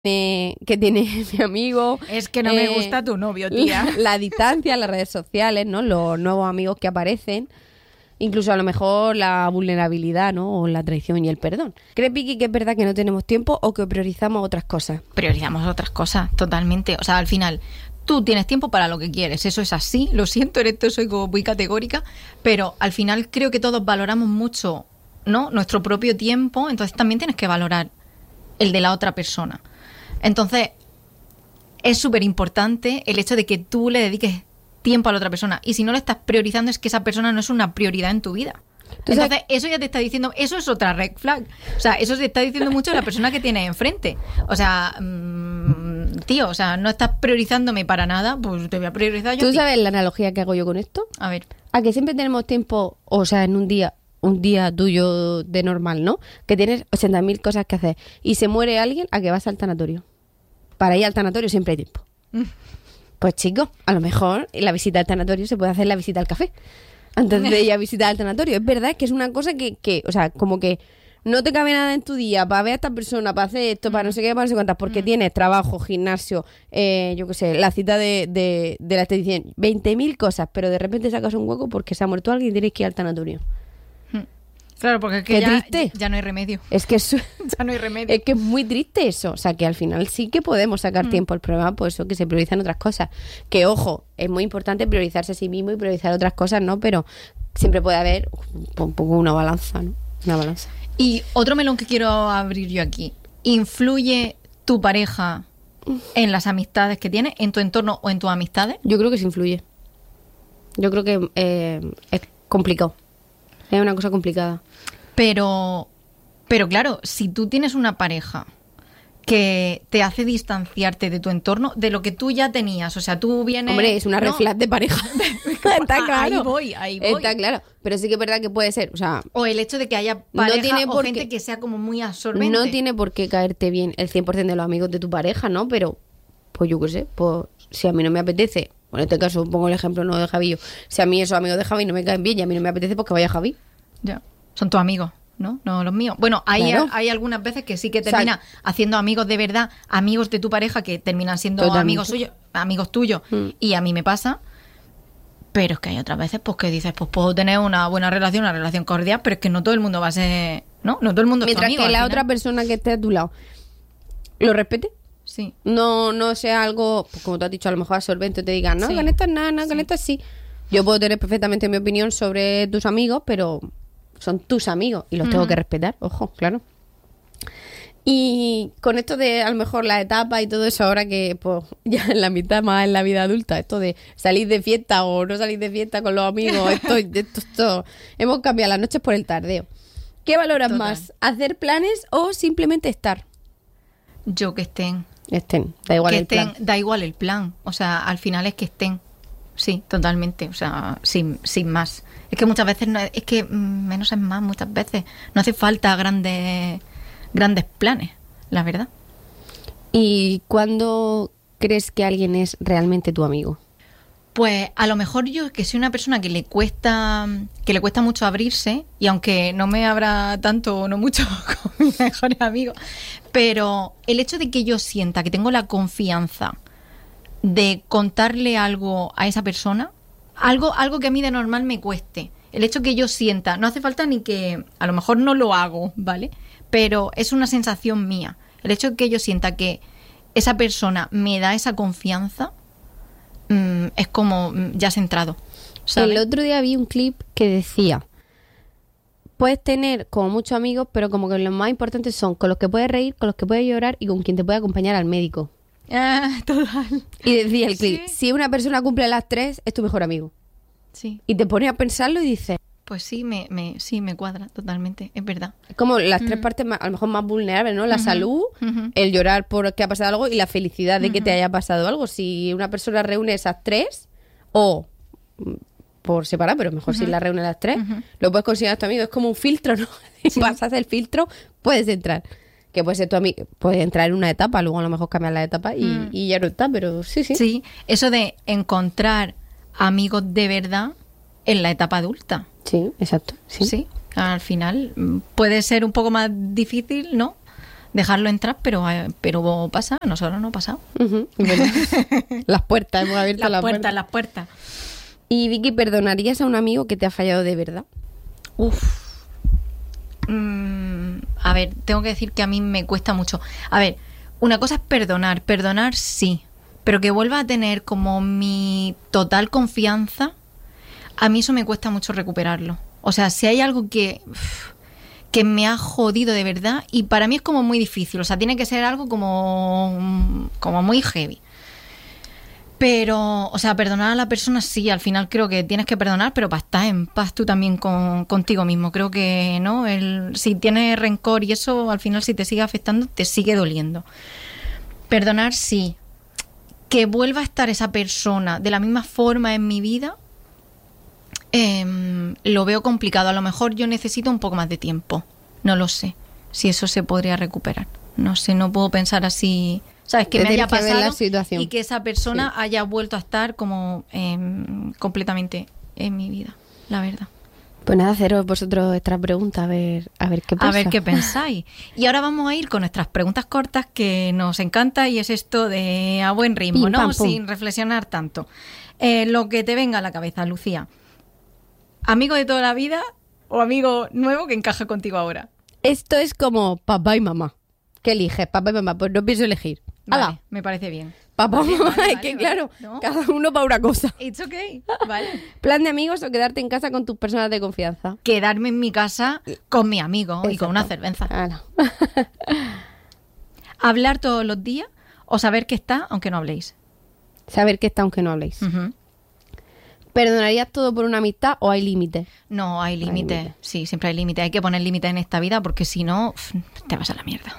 que tiene mi amigo. Es que no me gusta tu novio, tía. La distancia, las redes sociales, ¿no? Los nuevos amigos que aparecen. Incluso a lo mejor la vulnerabilidad, ¿no? O la traición y el perdón. ¿Crees, Vicky, que es verdad que no tenemos tiempo o que priorizamos otras cosas? Priorizamos otras cosas, totalmente. O sea, al final, tú tienes tiempo para lo que quieres. Eso es así. Lo siento, en esto soy como muy categórica. Pero al final creo que todos valoramos mucho, ¿no? Nuestro propio tiempo. Entonces también tienes que valorar el de la otra persona. Entonces, es súper importante el hecho de que tú le dediques tiempo a la otra persona. Y si no lo estás priorizando, es que esa persona no es una prioridad en tu vida. Entonces, eso ya te está diciendo, eso es otra red flag. O sea, eso te está diciendo mucho de la persona que tienes enfrente. O sea, tío, o sea, no estás priorizándome para nada, pues te voy a priorizar yo. ¿Tú sabes la analogía que hago yo con esto? A ver. A que siempre tenemos tiempo, o sea, en un día tuyo de normal, ¿no? Que tienes 80.000 cosas que hacer. Y se muere alguien, a que vas al tanatorio. Para ir al tanatorio siempre hay tiempo. Pues chicos, a lo mejor la visita al tanatorio se puede hacer la visita al café antes de ir a visitar al tanatorio. Es verdad que es una cosa que, o sea, como que no te cabe nada en tu día para ver a esta persona, para hacer esto, para no sé qué, para no sé cuántas, porque tienes trabajo, gimnasio, yo qué sé, la cita de la esteticien, 20.000 cosas, pero de repente sacas un hueco porque se ha muerto alguien y tienes que ir al tanatorio. Claro, porque es que ya no hay remedio. Es que ya no hay remedio. Es que es muy triste eso. O sea, que al final sí que podemos sacar tiempo. El problema, pues eso, que se priorizan otras cosas. Que, ojo, es muy importante priorizarse a sí mismo y priorizar otras cosas, ¿no? Pero siempre puede haber un poco una balanza, ¿no? Una balanza. Y otro melón que quiero abrir yo aquí. ¿Influye tu pareja en las amistades que tienes, en tu entorno o en tus amistades? Yo creo que sí influye. Yo creo que es complicado. Es una cosa complicada. Pero claro, si tú tienes una pareja que te hace distanciarte de tu entorno, de lo que tú ya tenías, o sea, tú vienes... Hombre, es una red flag de pareja. Está claro. Ahí voy. Está claro. Pero sí que es verdad que puede ser, o sea... O el hecho de que haya pareja o gente que sea como muy absorbente. No tiene por qué caerte bien el 100% de los amigos de tu pareja, ¿no? Pero, pues yo qué sé, pues si a mí no me apetece... Bueno, en este caso pongo el ejemplo no de Javillo. Si a mí esos amigos de Javi no me caen bien y a mí no me apetece, pues que vaya Javi. Ya. Son tus amigos, ¿no? No los míos. Bueno, hay algunas veces que sí que termina haciendo amigos de verdad, amigos de tu pareja que terminan siendo amigos tuyos. Y a mí me pasa. Pero es que hay otras veces pues que dices, pues puedo tener una buena relación, una relación cordial, pero es que no todo el mundo va a ser, ¿no? No todo el mundo es tu amigo. Mientras que la otra persona que esté a tu lado lo respete. Sí. No sea algo, pues como tú has dicho, a lo mejor absorbente, te digan, no, con esto es nada, no, con esto sí. Yo puedo tener perfectamente mi opinión sobre tus amigos, pero son tus amigos y los tengo que respetar, ojo, claro. Y con esto de a lo mejor la etapa y todo eso, ahora que pues ya en la mitad más en la vida adulta, esto de salir de fiesta o no salir de fiesta con los amigos, esto hemos cambiado las noches por el tardeo. ¿Qué valoras más? ¿Hacer planes o simplemente estar? Yo que estén. Da igual el plan. Da igual el plan. O sea, al final es que estén. Sí, totalmente. O sea, sin más. Es que muchas veces, es que menos es más muchas veces. No hace falta grandes planes, la verdad. ¿Y cuándo crees que alguien es realmente tu amigo? Pues a lo mejor yo, que soy una persona que le cuesta mucho abrirse, y aunque no me abra tanto o no mucho con mis mejores amigos, pero el hecho de que yo sienta que tengo la confianza de contarle algo a esa persona, algo que a mí de normal me cueste, el hecho que yo sienta, no hace falta ni que, a lo mejor no lo hago, ¿vale? Pero es una sensación mía, el hecho de que yo sienta que esa persona me da esa confianza, es como ya has entrado, ¿sabes? El otro día vi un clip que decía, puedes tener como muchos amigos, pero como que los más importantes son con los que puedes reír, con los que puedes llorar y con quien te puede acompañar al médico. Total. Y decía el clip, si una persona cumple las 3, es tu mejor amigo. Sí. Y te pones a pensarlo y dices... Pues sí, me cuadra totalmente, es verdad. Es como las tres partes a lo mejor más vulnerables, ¿no? La salud, el llorar por que ha pasado algo y la felicidad de que te haya pasado algo. Si una persona reúne esas tres, o por separado, pero mejor si las reúne las tres, lo puedes considerar tu amigo. Es como un filtro, ¿no? Si pasas el filtro, puedes entrar. Que puede ser tu amigo, puedes entrar en una etapa, luego a lo mejor cambias la etapa y ya no está, pero sí. Sí, eso de encontrar amigos de verdad en la etapa adulta. Sí, exacto. Sí. Al final puede ser un poco más difícil, ¿no? dejarlo entrar, pero pasa, nosotros no ha pasado. Ujú, es verdad. Las puertas, hemos abierto las puertas. Las puertas. Y Vicky, ¿perdonarías a un amigo que te ha fallado de verdad? A ver, tengo que decir que a mí me cuesta mucho. A ver, una cosa es perdonar sí, pero que vuelva a tener como mi total confianza, a mí eso me cuesta mucho recuperarlo. O sea, si hay algo que me ha jodido de verdad, y para mí es como muy difícil, o sea, tiene que ser algo como muy heavy. Pero, o sea, perdonar a la persona sí, al final creo que tienes que perdonar, pero para estar en paz tú también contigo mismo. Creo que, ¿no? Si tienes rencor y eso, al final si te sigue afectando, te sigue doliendo. Perdonar sí. Que vuelva a estar esa persona de la misma forma en mi vida, lo veo complicado. A lo mejor yo necesito un poco más de tiempo. No lo sé si eso se podría recuperar. No sé, no puedo pensar así, ¿sabes? Que me haya pasado y que esa persona haya vuelto a estar como completamente en mi vida, la verdad. Pues nada, haceros vosotros vuestras preguntas, a ver qué pasa. A ver qué pensáis. Y ahora vamos a ir con nuestras preguntas cortas, que nos encanta, y es esto de a buen ritmo, Pim, ¿no? pam, pum. Sin reflexionar tanto. Lo que te venga a la cabeza, Lucía. ¿Amigo de toda la vida o amigo nuevo que encaja contigo ahora? Esto es como papá y mamá. ¿Qué eliges? Papá y mamá. Pues no pienso elegir. Vale, ¡Hala! me parece bien. Papá y mamá, Vale, es que vale, claro, ¿no? cada uno para una cosa. It's okay, vale. ¿Plan de amigos o quedarte en casa con tus personas de confianza? Quedarme en mi casa con mi amigo y con una Exacto. cerveza. ¡Hala! ¿Hablar todos los días o saber que está aunque no habléis? Saber que está aunque no habléis. Ujú. ¿Perdonarías todo por una amistad o hay límites? No, hay límites. límite. Sí, siempre hay límites. Hay que poner límites en esta vida porque si no, te vas a la mierda.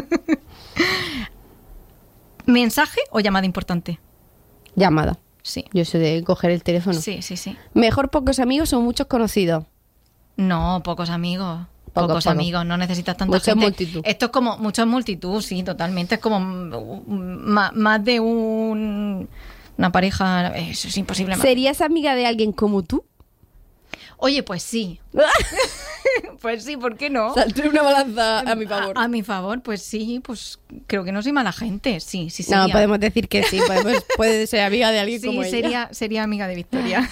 ¿Mensaje o llamada importante? Llamada. Sí. Yo soy de coger el teléfono. Sí, sí, sí. ¿Mejor pocos amigos o muchos conocidos? No, pocos amigos. Pocos, Pocos amigos, no necesitas tanta Mucha gente. multitud. Esto es como mucha multitud, sí, totalmente. Es como más de una pareja. Eso es imposible. ¿Serías amiga de alguien como tú? Oye, pues sí. Pues sí, ¿por qué no? Salté una balanza a mi favor. A mi favor, pues sí, pues creo que no soy mala gente. Sí, sí, No, sería. podemos decir que sí. Puede ser amiga de alguien Sí, como ella. sería amiga de Victoria.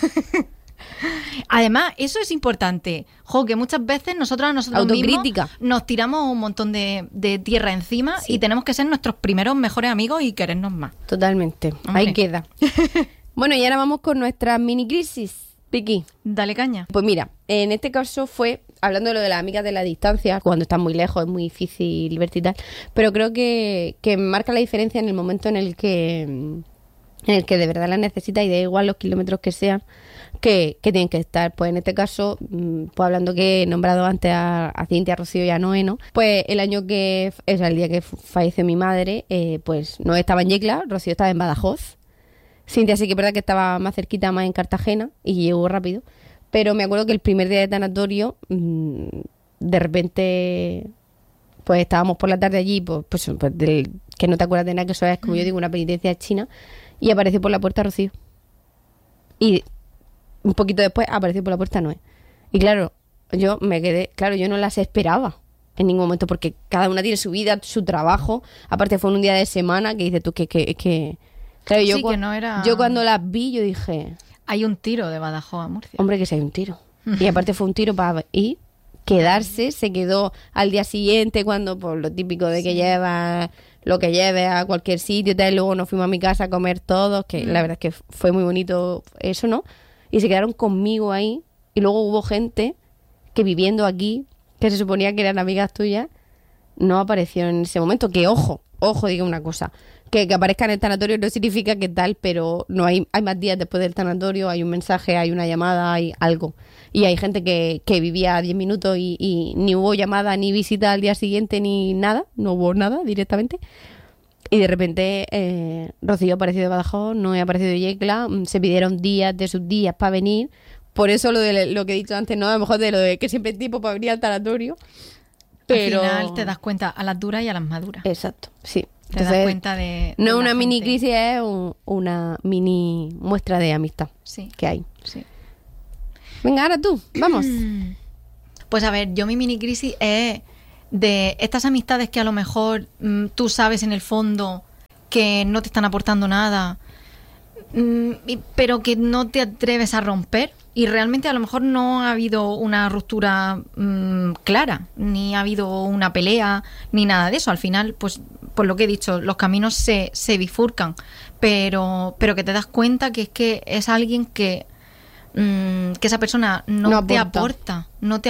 Además, eso es importante. Jo, que muchas veces nosotros Autocrítica. mismos nos tiramos un montón de tierra encima y tenemos que ser nuestros primeros mejores amigos y querernos más. Totalmente. Hombre. Ahí queda. Bueno, y ahora vamos con nuestra mini crisis, Vicky. Dale caña. Pues mira, en este caso fue, hablando de lo de las amigas de la distancia, cuando están muy lejos es muy difícil verte y tal, pero creo que marca la diferencia en el momento en el que de verdad las necesitas y da igual los kilómetros que sean, que tienen que estar. Pues en este caso, pues hablando que he nombrado antes a Cintia, a Rocío y a Noé, ¿no? Pues el año que, o sea, el día que falleció mi madre, pues Noé estaba en Yecla, Rocío estaba en Badajoz. Cintia sí que es verdad que estaba más cerquita, más en Cartagena, y llegó rápido. Pero me acuerdo que el primer día de tanatorio, de repente, pues estábamos por la tarde allí, pues que no te acuerdas de nada, que eso es, como yo digo, una penitencia china, y apareció por la puerta Rocío. Y un poquito después apareció por la puerta Noé. Y claro, yo me quedé, claro, yo no las esperaba en ningún momento, porque cada una tiene su vida, su trabajo. Aparte fue un día de semana que dices tú que claro, Sí, que no era- yo cuando las vi, yo dije, Hay un tiro de Badajoz a Murcia. hombre, que si hay un tiro. Y aparte fue un tiro para ir, quedarse, se quedó al día siguiente cuando, pues lo típico de que llevas lo que lleves a cualquier sitio y tal, y luego nos fuimos a mi casa a comer todos, que la verdad es que fue muy bonito eso, ¿no? Y se quedaron conmigo ahí, y luego hubo gente que viviendo aquí, que se suponía que eran amigas tuyas, no apareció en ese momento, que ojo, digo una cosa, que aparezca en el tanatorio no significa que tal, pero no hay más días después del tanatorio, hay un mensaje, hay una llamada, hay algo. Y hay gente que vivía 10 minutos y ni hubo llamada, ni visita al día siguiente, ni nada, no hubo nada directamente. Y de repente Rocío ha aparecido de Badajoz, no he aparecido de Yecla, se pidieron días de sus días para venir. Por eso lo que he dicho antes, ¿no? A lo mejor de lo de que siempre hay tiempo para venir al tanatorio. Pero Al final te das cuenta a las duras y a las maduras. Exacto, sí. Te das cuenta de No es la una mini gente. crisis, es una mini muestra de amistad Sí, que hay. sí. Venga, ahora tú, vamos. Pues a ver, yo mi mini crisis es de estas amistades que a lo mejor tú sabes en el fondo que no te están aportando nada, pero que no te atreves a romper, y realmente a lo mejor no ha habido una ruptura clara, ni ha habido una pelea, ni nada de eso. Al final, pues por lo que he dicho, los caminos se bifurcan, pero que te das cuenta que es alguien que esa persona no te aporta,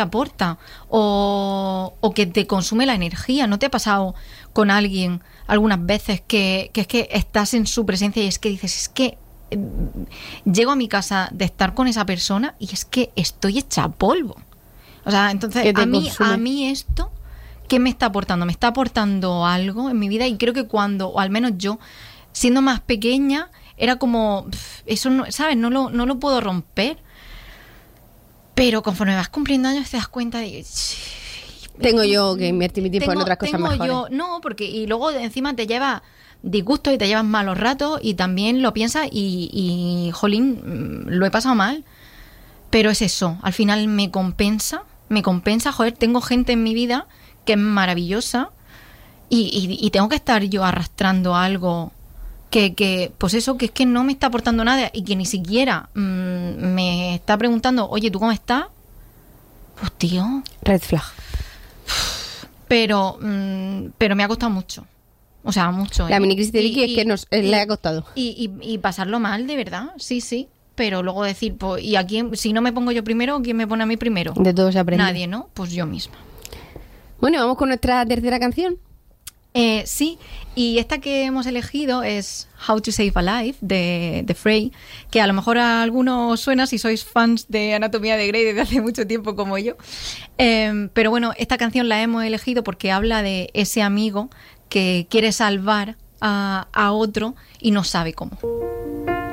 o que te consume la energía. ¿No te ha pasado con alguien algunas veces que es que estás en su presencia y es que dices, es que llego a mi casa de estar con esa persona y es que estoy hecha polvo? O sea, entonces a mí esto, ¿qué me está aportando? Me está aportando algo en mi vida, y creo que o al menos yo, siendo más pequeña, era como, eso no, ¿sabes? No lo puedo romper. Pero conforme vas cumpliendo años te das cuenta de... Tengo yo que invertir mi tiempo en otras cosas mejores. No, porque y luego encima te llevas disgustos y te llevas malos ratos, y también lo piensas y jolín, lo he pasado mal. Pero es eso, al final me compensa, joder, tengo gente en mi vida que es maravillosa, y tengo que estar yo arrastrando algo que pues eso, que es que no me está aportando nada, y que ni siquiera me está preguntando, oye, ¿tú cómo estás? Pues tío, red flag. Pero me ha costado mucho. O sea, mucho. La mini crisis de Vicky es que le ha costado. Y pasarlo mal, de verdad, sí. Pero luego decir, pues, ¿y a quién? Si no me pongo yo primero, ¿quién me pone a mí primero? De todo se aprende. Nadie, ¿no? Pues yo misma. Bueno, vamos con nuestra tercera canción. Sí, y esta que hemos elegido es How to Save a Life de Frey, que a lo mejor a algunos suena si sois fans de Anatomía de Grey desde hace mucho tiempo como yo. Pero bueno, esta canción la hemos elegido porque habla de ese amigo que quiere salvar a otro y no sabe cómo.